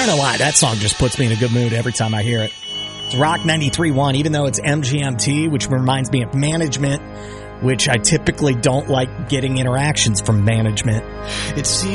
don't know why. That song just puts me in a good mood every time I hear it. It's Rock 93.1, even though it's MGMT, which reminds me of management, which I typically don't like getting interactions from management.